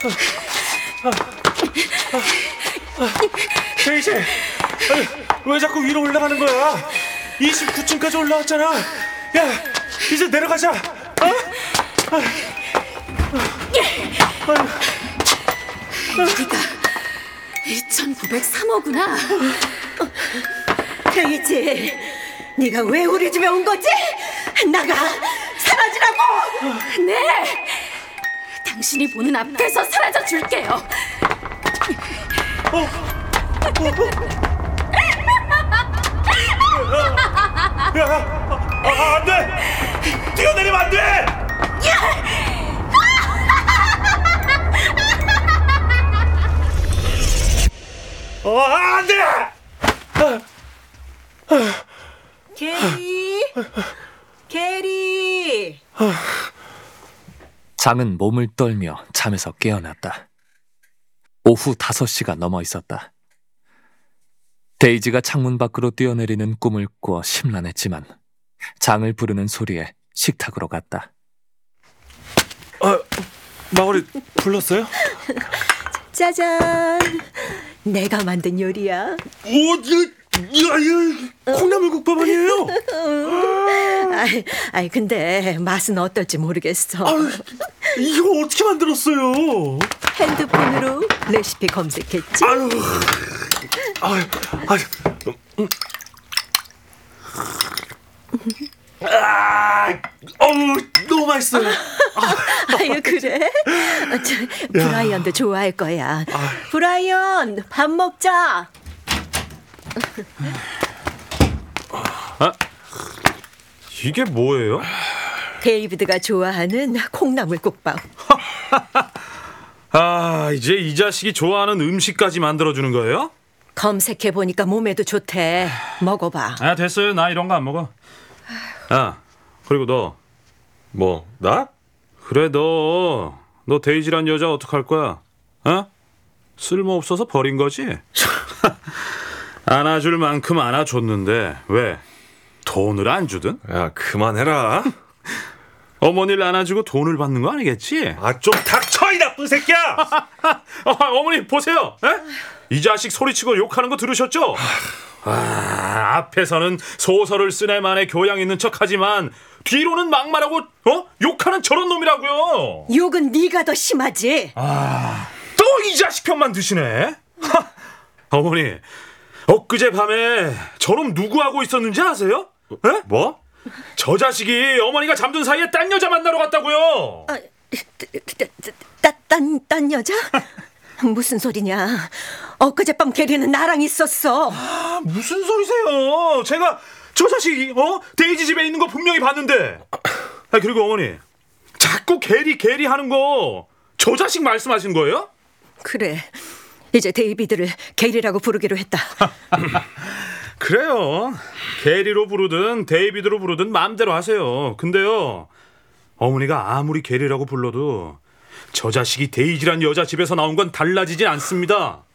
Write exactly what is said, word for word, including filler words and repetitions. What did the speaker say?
데이지, 왜 자꾸 위로 올라가는 거야? 이십구 층까지 올라왔잖아. 야, 이제 내려가자. 어? 여기가 이천구백삼 호구나. 데이지, 네가 왜 우리 집에 온 거지? 나가, 사라지라고. 네, 당신이 보는 앞에서 사라져 줄게요. 어? 어? 야, 아, 아, 안 돼! 뛰어내리면 안 돼! 어, 안 돼! 게리, 게리. 장은 몸을 떨며 잠에서 깨어났다. 오후 다섯 시가 넘어 있었다. 데이지가 창문 밖으로 뛰어내리는 꿈을 꾸어 심란했지만 장을 부르는 소리에 식탁으로 갔다. 아, 마을이 불렀어요? 짜잔, 내가 만든 요리야. 오, 이거, 이거, 이거 콩나물국밥 아니에요? 아이, 아이 근데 맛은 어떨지 모르겠어. 아유, 이거 어떻게 만들었어요? 핸드폰으로 레시피 검색했지? 아유, 아유, 아유, 음. 아, 어우, 너무 맛있어요. 아유, 그래? 저, 브라이언도 좋아할 거야. 브라이언, 밥 먹자. 아, 이게 뭐예요? 데이비드가 좋아하는 콩나물국밥. 아, 이제 이 자식이 좋아하는 음식까지 만들어주는 거예요? 검색해보니까 몸에도 좋대. 먹어봐. 아, 됐어요. 나 이런 거 안 먹어. 아, 그리고 너. 뭐, 나? 그래, 너. 너 데이지란 여자 어떡할 거야? 어? 쓸모없어서 버린 거지? 안아줄 만큼 안아줬는데 왜? 돈을 안 주든? 야, 그만해라. 어머니를 안아주고 돈을 받는 거 아니겠지? 아, 좀 닥쳐, 이 나쁜 새끼야! 어, 어머니 보세요. 에? 이 자식 소리치고 욕하는 거 들으셨죠? 아, 앞에서는 소설을 쓰네 만에 교양 있는 척하지만 뒤로는 막말하고 어? 욕하는 저런 놈이라고요. 욕은 네가 더 심하지. 아, 또 이 자식 편만 드시네. 하, 어머니, 엊그제 밤에 저놈 누구 하고 있었는지 아세요? 에? 뭐? 저 자식이 어머니가 잠든 사이에 딴 여자 만나러 갔다고요. 아, 딴, 딴, 딴 여자? 무슨 소리냐? 엊그젯밤 게리는 나랑 있었어. 아, 무슨 소리세요? 제가 저 자식이 어? 데이지 집에 있는 거 분명히 봤는데. 아, 그리고 어머니, 자꾸 게리 게리 하는 거 저 자식 말씀하신 거예요? 그래, 이제 데이비드를 게리라고 부르기로 했다. 그래요. 게리로 부르든 데이비드로 부르든 마음대로 하세요. 근데요, 어머니가 아무리 게리라고 불러도 저 자식이 데이지란 여자 집에서 나온 건 달라지진 않습니다.